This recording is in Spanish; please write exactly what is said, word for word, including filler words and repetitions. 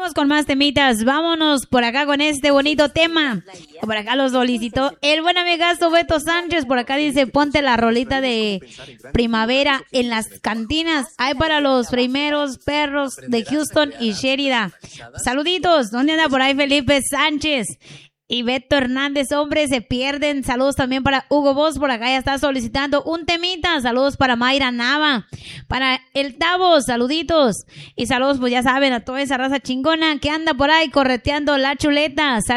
Seguimos con más temitas. Vámonos por acá con este bonito tema. Por acá los solicitó el buen amigazo Beto Sánchez. Por acá dice, ponte la rolita de primavera en las cantinas. Hay para los primeros perros de Houston y Sheridan. Saluditos. ¿Dónde anda por ahí Felipe Sánchez? Y Beto Hernández, hombre, se pierden. Saludos también para Hugo Boss, por acá ya está solicitando un temita. Saludos para Mayra Nava, para el Tavo, saluditos. Y saludos, pues ya saben, a toda esa raza chingona que anda por ahí correteando la chuleta.